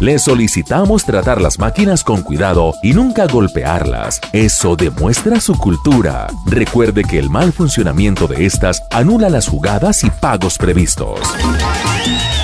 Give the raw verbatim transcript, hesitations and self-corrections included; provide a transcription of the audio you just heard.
Le solicitamos tratar las máquinas con cuidado y nunca golpearlas. Eso demuestra su cultura. Recuerde que el mal funcionamiento de estas anula las jugadas y pagos previstos.